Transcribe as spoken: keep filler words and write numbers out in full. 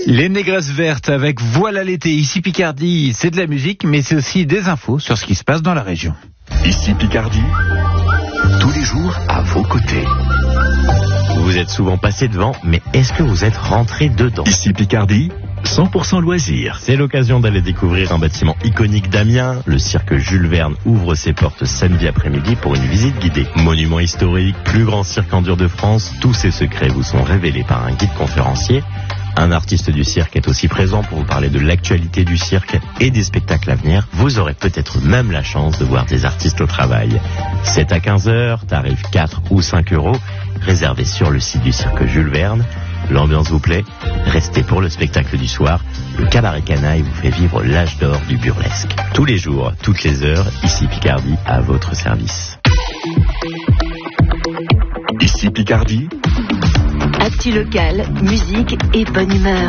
Les Négresses Vertes avec Voilà l'été. Ici Picardie, c'est de la musique, mais c'est aussi des infos sur ce qui se passe dans la région. Ici Picardie, tous les jours à vos côtés. Vous êtes souvent passé devant, mais est-ce que vous êtes rentré dedans? Ici Picardie, cent pour cent loisirs. C'est l'occasion d'aller découvrir un bâtiment iconique d'Amiens. Le cirque Jules Verne ouvre ses portes samedi après-midi pour une visite guidée. Monument historique, plus grand cirque en dur de France, tous ses secrets vous sont révélés par un guide conférencier. Un artiste du cirque est aussi présent pour vous parler de l'actualité du cirque et des spectacles à venir. Vous aurez peut-être même la chance de voir des artistes au travail. sept à quinze heures, tarif quatre ou cinq euros, réservé sur le site du cirque Jules Verne. L'ambiance vous plaît? Restez pour le spectacle du soir. Le cabaret canaille vous fait vivre l'âge d'or du burlesque. Tous les jours, toutes les heures, ici Picardie, à votre service. Ici Picardie, Actu locale, musique et bonne humeur.